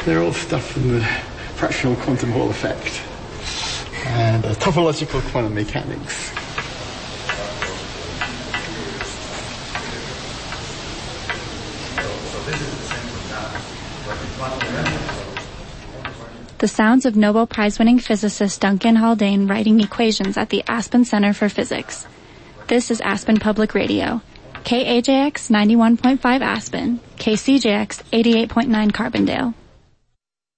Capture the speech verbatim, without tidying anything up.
they're all stuff from the fractional quantum Hall effect and uh, topological quantum mechanics. The sounds of Nobel Prize-winning physicist Duncan Haldane writing equations at the Aspen Center for Physics. This is Aspen Public Radio, K A J X ninety-one point five Aspen, K C J X eighty-eight point nine Carbondale.